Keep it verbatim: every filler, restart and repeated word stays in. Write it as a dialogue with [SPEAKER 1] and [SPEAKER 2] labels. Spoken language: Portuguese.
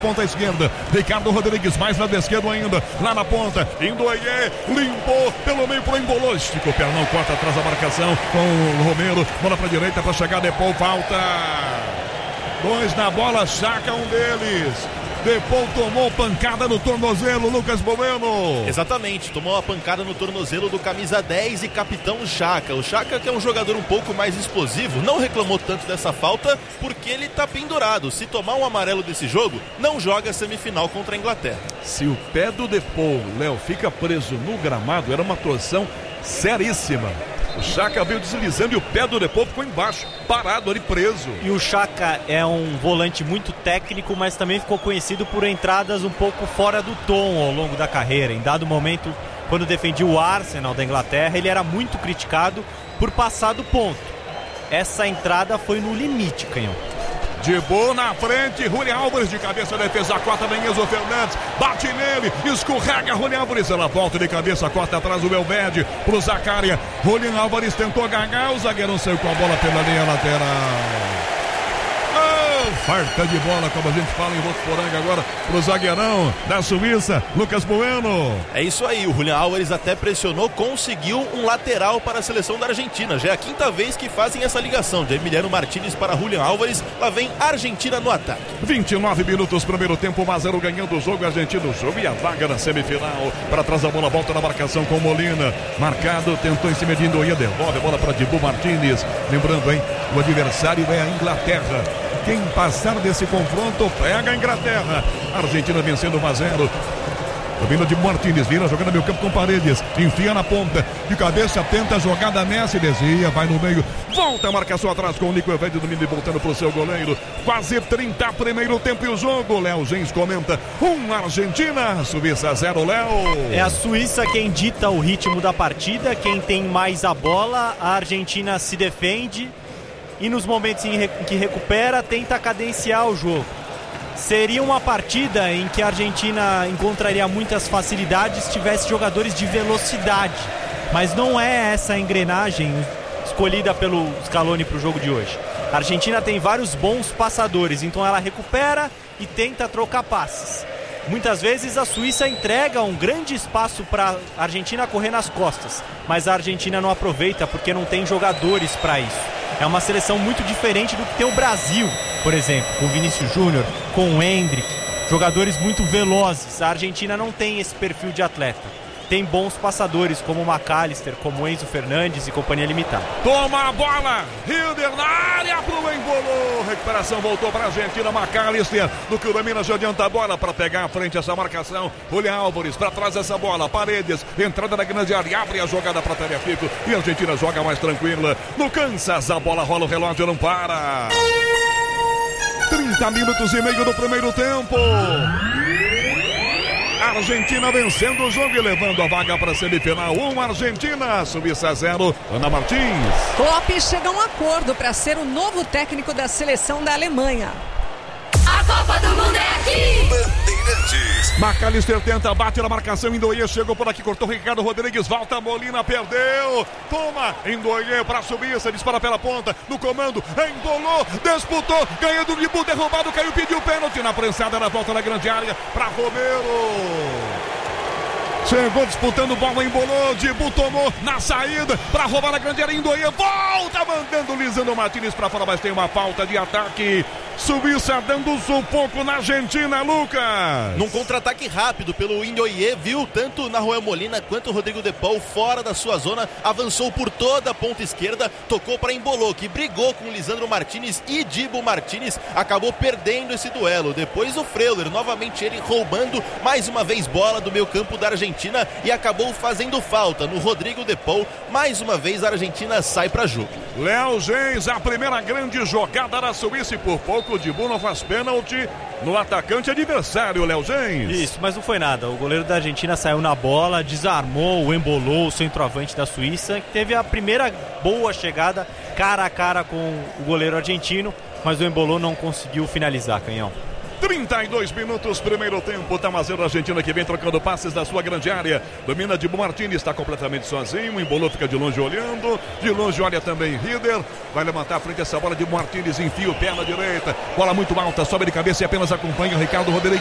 [SPEAKER 1] Ponta esquerda, Ricardo Rodrigues, mais na esquerda ainda, lá na ponta, Indoie, limpou pelo meio, pro embolou, esticou o pé, não corta atrás da marcação com o Romero, bola pra direita pra chegar, Depou, falta, dois na bola, Chaca um deles. Depou tomou pancada no tornozelo, Lucas Bueno.
[SPEAKER 2] Exatamente, tomou a pancada no tornozelo do camisa dez e capitão Chaca. O Chaca, que é um jogador um pouco mais explosivo, não reclamou tanto dessa falta porque ele tá pendurado. Se tomar um amarelo desse jogo, não joga a semifinal contra a Inglaterra.
[SPEAKER 1] Se o pé do Depou, Léo, fica preso no gramado, era uma torção seríssima. O Chaca veio deslizando e o pé do Depou ficou embaixo, parado ali, preso.
[SPEAKER 3] E o Chaca é um volante muito técnico, mas também ficou conhecido por entradas um pouco fora do tom ao longo da carreira. Em dado momento, quando defendia o Arsenal da Inglaterra, ele era muito criticado por passar do ponto. Essa entrada foi no limite, Canhão.
[SPEAKER 1] De boa na frente, Julián Álvares de cabeça, defesa, corta, vem Enzo Fernandes, bate nele, escorrega Julián Álvares, ela volta de cabeça, corta atrás o Belverde, pro Zaccaria, Julián Álvares tentou ganhar, o zagueirão saiu com a bola pela linha lateral. Farta de bola, como a gente fala em Votuporanga agora, pro zagueirão da Suíça, Lucas Bueno.
[SPEAKER 2] É isso aí, o Julián Álvares até pressionou, conseguiu um lateral para a seleção da Argentina. Já é a quinta vez que fazem essa ligação de Emiliano Martínez para Julián Álvares. Lá vem Argentina no ataque.
[SPEAKER 1] vinte e nove minutos, primeiro tempo, um a zero ganhando o jogo, Argentina o jogo e a vaga na semifinal. Para trás a bola, volta na marcação com Molina. Marcado, tentou em cima de Indoia, devolve a bola para Dibu Martínez. Lembrando, hein, o adversário é a Inglaterra. Quem passar desse confronto pega a Inglaterra. Argentina vencendo um a zero. Vindo de Martínez, vira jogando no meio campo com Paredes, enfia na ponta, de cabeça, tenta a jogada, Messi, desvia, vai no meio, volta a marcação atrás com o Nico Evelio domínio e voltando pro seu goleiro. Quase trinta, primeiro tempo e o jogo. Léo Gens comenta, um Argentina, Suíça zero, Léo.
[SPEAKER 3] É a Suíça quem dita o ritmo da partida, quem tem mais a bola, a Argentina se defende e nos momentos em que recupera, tenta cadenciar o jogo. Seria uma partida em que a Argentina encontraria muitas facilidades se tivesse jogadores de velocidade, mas não é essa a engrenagem escolhida pelo Scaloni para o jogo de hoje. A Argentina tem vários bons passadores, então ela recupera e tenta trocar passes. Muitas vezes a Suíça entrega um grande espaço para a Argentina correr nas costas, mas a Argentina não aproveita porque não tem jogadores para isso. É uma seleção muito diferente do que tem o Brasil, por exemplo, com o Vinícius Júnior, com o Endrick, jogadores muito velozes. A Argentina não tem esse perfil de atleta. Tem bons passadores como o McAllister, como o Enzo Fernandes e companhia limitada.
[SPEAKER 1] Toma a bola, Hilder na área pro Embolou. Recuperação voltou para a Argentina, McAllister. No que o Domina já adianta a bola para pegar à frente essa marcação. Julián Álvares para trás essa bola, Paredes, entrada na grande área, abre a jogada para Tagliafico e a Argentina joga mais tranquila. No Kansas, a bola rola, o relógio não para. trinta minutos e meio do primeiro tempo. Argentina vencendo o jogo e levando a vaga para a semifinal. um Argentina, Suíça zero. Ana Martins.
[SPEAKER 4] Klopp chega a um acordo para ser o novo técnico da seleção da Alemanha.
[SPEAKER 5] A Copa do Mundo é aqui!
[SPEAKER 1] Bandeirantes. McAllister tenta, bate na marcação, Indoie chegou por aqui, cortou Ricardo Rodrigues, volta Molina, perdeu, toma, Indoie para a Suíça, dispara pela ponta, no comando, embolou, disputou, ganhando o Dibu, derrubado, caiu, pediu pênalti na prensada, na volta na grande área, para Romero. Chegou disputando bola, embolou, Dibu tomou na saída para roubar na grande área, Indoie volta mandando Lisandro Martínez para fora, mas tem uma falta de ataque. Suíça dando sufoco na Argentina, Lucas.
[SPEAKER 2] Num contra-ataque rápido pelo Indoie, viu tanto Nahuel Molina quanto Rodrigo Depou fora da sua zona, avançou por toda a ponta esquerda, tocou para Embolou, que brigou com Lisandro Martínez e Dibu Martínez, acabou perdendo esse duelo. Depois o Freuler, novamente ele roubando mais uma vez bola do meio campo da Argentina e acabou fazendo falta no Rodrigo Depou. Mais uma vez a Argentina sai para jogo.
[SPEAKER 1] Léo Gens, a primeira grande jogada da Suíça e por pouco o Dibu não faz pênalti no atacante adversário, Léo Gens.
[SPEAKER 3] Isso, mas não foi nada. O goleiro da Argentina saiu na bola, desarmou o Embolou, o centroavante da Suíça, que teve a primeira boa chegada cara a cara com o goleiro argentino, mas o Embolou não conseguiu finalizar, Canhão.
[SPEAKER 1] trinta e dois minutos, primeiro tempo. Tá mais zero, Argentina que vem trocando passes da sua grande área. Domina Dibu Martins, está completamente sozinho. Embolou, fica de longe olhando. De longe olha também Rieder. Vai levantar a frente essa bola. Dibu Martins enfia o pé na direita. Bola muito alta, sobe de cabeça e apenas acompanha o Ricardo Rodrigues.